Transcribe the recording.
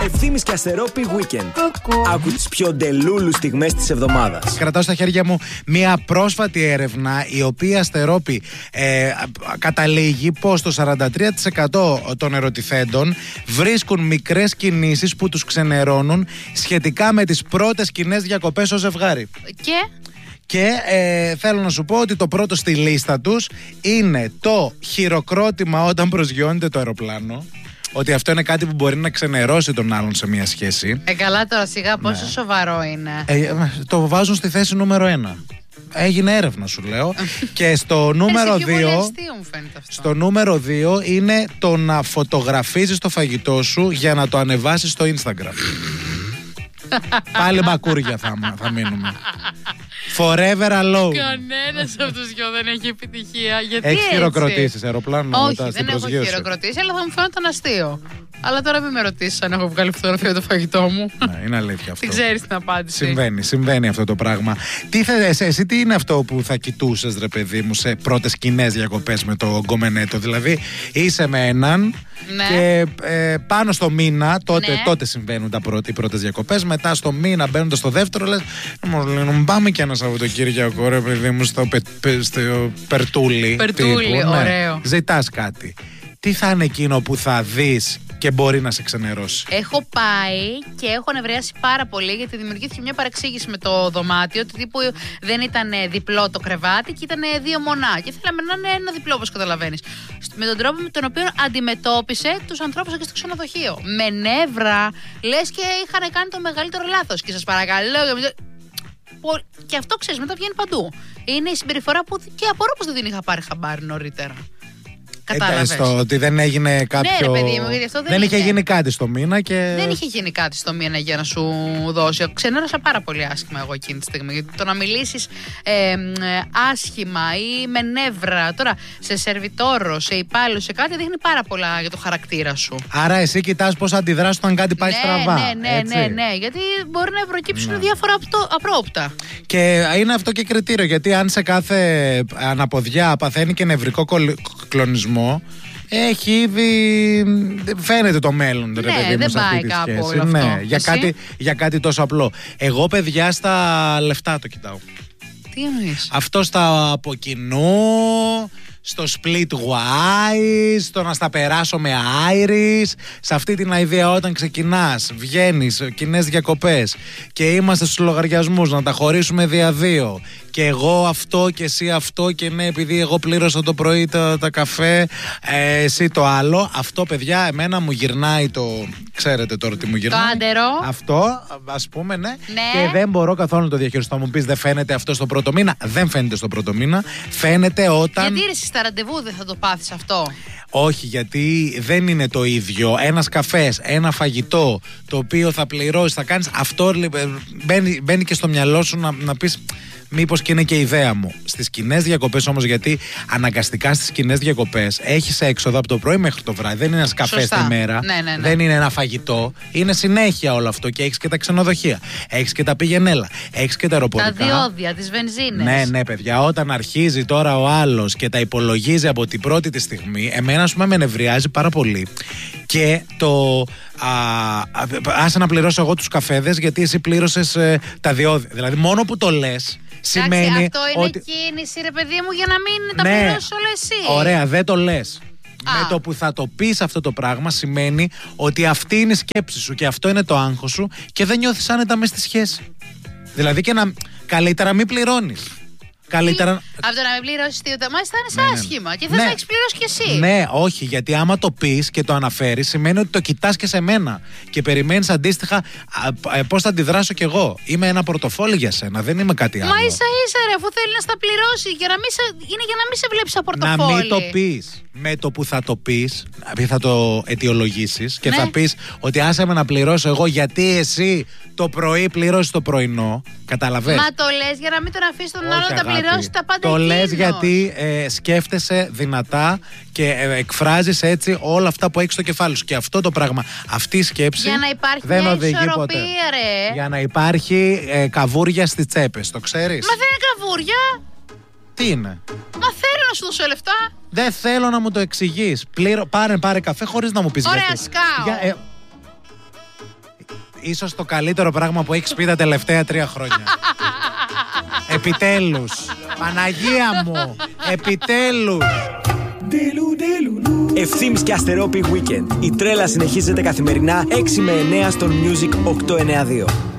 Ευθύμης και Αστερόπη Weekend. Άκου τις πιο ντελούλου στιγμές της εβδομάδας. Κρατάω στα χέρια μου μια πρόσφατη έρευνα, η οποία, Αστερόπη, καταλήγει πως το 43% των ερωτηθέντων βρίσκουν μικρές κινήσεις που τους ξενερώνουν σχετικά με τις πρώτες κοινές διακοπές ως ζευγάρι. Και θέλω να σου πω ότι το πρώτο στη λίστα τους είναι το χειροκρότημα όταν προσγειώνεται το αεροπλάνο. Ότι αυτό είναι κάτι που μπορεί να ξενερώσει τον άλλον σε μια σχέση. Καλά τώρα, σιγά, πόσο σοβαρό είναι. Το βάζουν στη θέση νούμερο 1. Έγινε έρευνα, σου λέω. Και στο νούμερο 2. Στο νούμερο 2 είναι το να φωτογραφίζεις το φαγητό σου για να το ανεβάσεις στο Instagram. Πάλι μπακούρια θα μείνουμε. Forever alone. Κανένας από τους δυο δεν έχει επιτυχία. Γιατί έχεις χειροκροτήσεις αεροπλάνο? Όχι, δεν έχω χειροκροτήσει, αλλά θα μου φαίνονταν αστείο. Αλλά τώρα μην με ρωτήσεις αν έχω βγάλει φωτογραφία το φαγητό μου. Ναι, είναι αλήθεια αυτό. Τι ξέρεις την απάντηση. Συμβαίνει αυτό το πράγμα. Εσύ τι είναι αυτό που θα κοιτούσες, ρε παιδί μου, σε πρώτες κοινές διακοπές με το γκομενέτο? Δηλαδή είσαι με έναν, ναι, και πάνω στο μήνα, τότε συμβαίνουν οι πρώτες διακοπές. Μετά στο μήνα, μπαίνοντας στο δεύτερο, λες πάμε και ένα Σαββατοκύριακο, ρε παιδί μου, στο Περτούλι. Περτούλι, ωραίο. Ζητάς κάτι. Τι θα είναι εκείνο που θα δεις και μπορεί να σε ξενερώσει? Έχω πάει και έχω νευριάσει πάρα πολύ, γιατί δημιουργήθηκε μια παρεξήγηση με το δωμάτιο. Ότι τύπου δεν ήταν διπλό το κρεβάτι και ήταν δύο μονά. Και θέλαμε να είναι ένα διπλό, όπως καταλαβαίνεις. Με τον τρόπο με τον οποίο αντιμετώπισε τους ανθρώπους εκεί στο ξενοδοχείο. Με νεύρα, λες και είχαν κάνει το μεγαλύτερο λάθος. Και σας παρακαλώ. Και αυτό, ξέρεις, μετά βγαίνει παντού. Είναι η συμπεριφορά που και απορώ πως δεν την είχα πάρει χαμπάρι νωρίτερα. Κατάλαβες. Ότι δεν έγινε κάποιο. Ναι, ρε παιδί μου, γιατί αυτό δεν είχε γίνει κάτι στο μήνα και. Δεν είχε γίνει κάτι στο μήνα για να σου δώσει. Ξενέρωσα πάρα πολύ άσχημα εγώ εκείνη τη στιγμή. Γιατί το να μιλήσεις άσχημα ή με νεύρα τώρα σε σερβιτόρο, σε υπάλληλο, σε κάτι, δείχνει πάρα πολλά για το χαρακτήρα σου. Άρα εσύ κοιτάς πώς αντιδράσεις όταν κάτι πάει στραβά. Ναι. Γιατί μπορεί να προκύψουν διάφορα απρόοπτα. Και είναι αυτό και κριτήριο. Γιατί αν σε κάθε αναποδιά παθαίνει και νευρικό κλονισμό, έχει ήδη. Φαίνεται το μέλλον, ρε παιδί μου, σε αυτή τη σχέση. Ναι, για κάτι τόσο απλό. Εγώ, παιδιά, στα λεφτά το κοιτάω. Τι εννοείς? Αυτό στα από κοινού, στο split wise, στο να στα περάσω με Iris, σε αυτή την ιδέα όταν ξεκινάς, βγαίνεις, κοινές διακοπές και είμαστε στους λογαριασμούς, να τα χωρίσουμε δια δύο. Και εγώ αυτό και εσύ αυτό, και ναι, επειδή εγώ πλήρωσα το πρωί τα καφέ, εσύ το άλλο. Αυτό, παιδιά, εμένα μου γυρνάει το. Ξέρετε τώρα τι μου γυρνάει? Το άντερο. Αυτό, ας πούμε, ναι. Και δεν μπορώ καθόλου να το διαχειριστώ. Μου πεις, δεν φαίνεται αυτό στο πρώτο μήνα? Δεν φαίνεται στο πρώτο μήνα. Φαίνεται όταν. Γιατί στα ραντεβού δεν θα το πάθεις αυτό? Όχι, γιατί δεν είναι το ίδιο. Ένας καφές, ένα φαγητό, το οποίο θα πληρώσεις, θα κάνεις. Αυτό μπαίνει και στο μυαλό σου να πεις. Μήπως και είναι και ιδέα μου. Στις κοινές διακοπές όμως, γιατί αναγκαστικά στις κοινές διακοπές έχεις έξοδα από το πρωί μέχρι το βράδυ. Δεν είναι ένας καφές τη μέρα. Ναι. Δεν είναι ένα φαγητό. Είναι συνέχεια όλο αυτό. Και έχεις και τα ξενοδοχεία. Έχεις και τα πηγενέλα. Έχεις και τα αεροπορικά. Τα διόδια, τις βενζίνες. Ναι, παιδιά. Όταν αρχίζει τώρα ο άλλος και τα υπολογίζει από την πρώτη τη στιγμή, εμένα, ας πούμε, με νευριάζει πάρα πολύ. Και το. Άσε να πληρώσω εγώ τους καφέδες, γιατί εσύ πλήρωσες τα διόδια. Δηλαδή, μόνο που το λες. Σημαίνει αυτό είναι ότι. κίνηση, ρε παιδί μου, για να μην τα πληρώσεις όλα εσύ. Ωραία, δεν το λες. Με το που θα το πεις αυτό το πράγμα, σημαίνει ότι αυτή είναι η σκέψη σου και αυτό είναι το άγχος σου και δεν νιώθεις άνετα μες στη σχέση. Δηλαδή, και καλύτερα μην πληρώνεις. Καλύτερα. Από το να μην πληρώσεις τίποτα, μάλιστα θα είναι άσχημα και θες να έχεις πληρώσει κι εσύ. Ναι, όχι, γιατί άμα το πεις και το αναφέρεις, σημαίνει ότι το κοιτάς και σε μένα και περιμένεις αντίστοιχα πώς θα αντιδράσω κι εγώ. Είμαι ένα πορτοφόλι για σένα, δεν είμαι κάτι άλλο. Μα ίσα ρε, αφού θέλει να στα πληρώσει, είναι για να μην σε βλέπει σαν πορτοφόλι. Να μην το πεις. Με το που θα το πεις, θα το αιτιολογήσεις και θα πεις ότι άσε με να πληρώσω εγώ, γιατί εσύ το πρωί πληρώσεις το πρωινό. Καταλαβαίνεις. Μα το λες για να μην τον αφήσεις τον άλλο να τα πληρώσει τα πάντα. Το λες γιατί σκέφτεσαι δυνατά και εκφράζεις έτσι όλα αυτά που έχεις στο κεφάλι σου. Και αυτό το πράγμα, αυτή η σκέψη για να υπάρχει δεν οδηγεί ποτέ. Ρε. Για να υπάρχει καβούρια στις τσέπες, το ξέρεις? Μα δεν είναι καβούρια. Τι είναι? Μα θέλω να σου δώσω λεφτά. Δεν θέλω να μου το εξηγείς. Πάρε καφέ χωρίς να μου πεις. Ωραία, γιατί. σκάω. ίσως το καλύτερο πράγμα που έχεις πει τα τελευταία 3 χρόνια. Επιτέλους. Παναγία μου. Επιτέλους. Ευθύμης και Αστερόπη Weekend. Η τρέλα συνεχίζεται καθημερινά 6 με 9 στο Music 892.